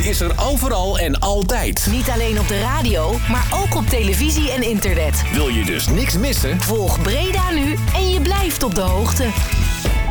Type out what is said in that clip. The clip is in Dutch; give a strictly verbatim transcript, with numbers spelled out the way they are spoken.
is er overal en altijd. Niet alleen op de radio, maar ook op televisie en internet. Wil je dus niks missen? Volg Breda nu en je blijft op de hoogte.